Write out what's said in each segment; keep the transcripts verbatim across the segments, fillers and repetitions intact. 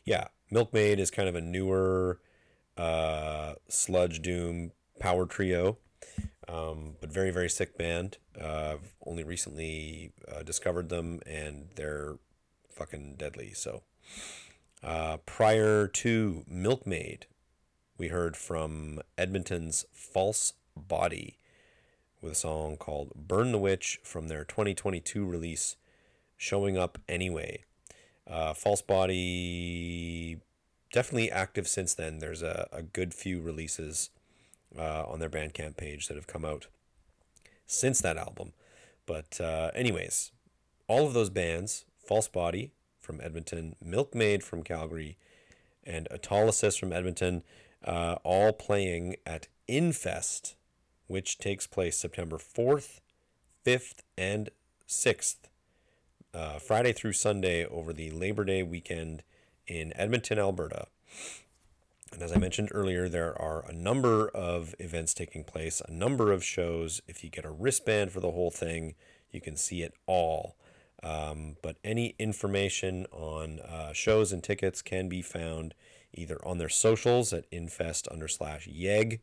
Yeah, Milkmaid is kind of a newer uh, sludge doom power trio, um, but very very sick band. Uh, I've only recently uh, discovered them, and they're fucking deadly. So uh, prior to Milkmaid, we heard from Edmonton's False Body with a song called Burn the Witch from their twenty twenty-two release, Showing Up Anyway. Uh, False Body, definitely active since then. There's a, a good few releases uh, on their Bandcamp page that have come out since that album. But, uh, anyways, all of those bands, False Body from Edmonton, Milkmaid from Calgary, and Autolysis from Edmonton, uh, all playing at Infest, which takes place September fourth, fifth, and sixth, uh, Friday through Sunday over the Labor Day weekend in Edmonton, Alberta. And as I mentioned earlier, there are a number of events taking place, a number of shows. If you get a wristband for the whole thing, you can see it all. Um, but any information on uh, shows and tickets can be found either on their socials at infest under slash yeg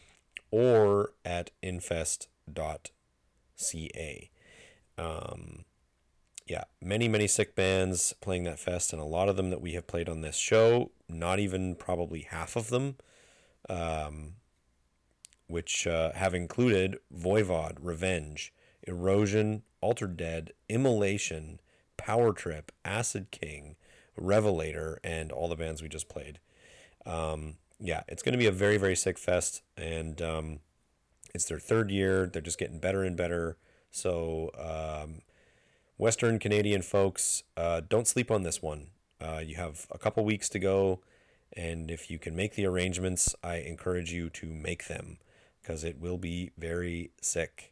or at infest dot c a. Um, yeah, many, many sick bands playing that fest, and a lot of them that we have played on this show, not even probably half of them, um, which uh, have included Voivod, Revenge, Erosion, Altered Dead, Immolation, Power Trip, Acid King, Revelator, and all the bands we just played. Um, yeah, it's going to be a very, very sick fest, and um, it's their third year. They're just getting better and better. So, um, Western Canadian folks, uh, don't sleep on this one. Uh, you have a couple weeks to go, and if you can make the arrangements, I encourage you to make them, because it will be very sick.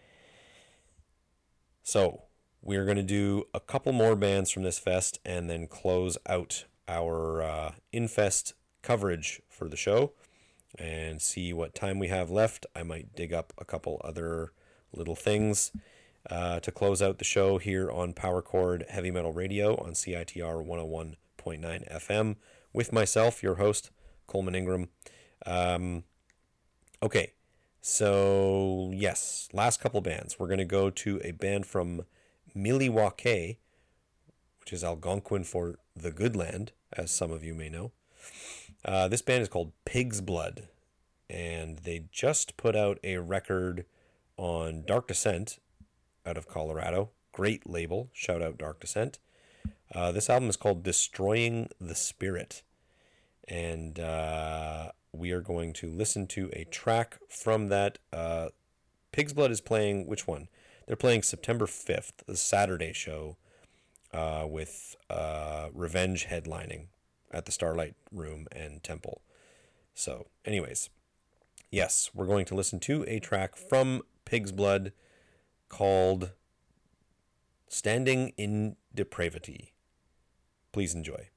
So, we're going to do a couple more bands from this fest, and then close out our uh, Infest coverage for the show, and see what time we have left. I might dig up a couple other little things Uh, to close out the show here on Power Chord Heavy Metal Radio on C I T R one oh one point nine F M with myself, your host, Coleman Ingram. Um, okay, so yes, last couple bands. We're going to go to a band from Milwaukee, which is Algonquin for the Good Land, as some of you may know. Uh, this band is called Pig's Blood, and they just put out a record on Dark Descent out of Colorado. Great label. Shout out Dark Descent. Uh, this album is called Destroying the Spirit. And uh, we are going to listen to a track from that. Uh, Pig's Blood is playing, which one? They're playing September fifth, the Saturday show, uh, with uh, Revenge headlining at the Starlight Room and Temple. So, anyways, yes, we're going to listen to a track from Pig's Blood called Standing in Depravity. Please enjoy.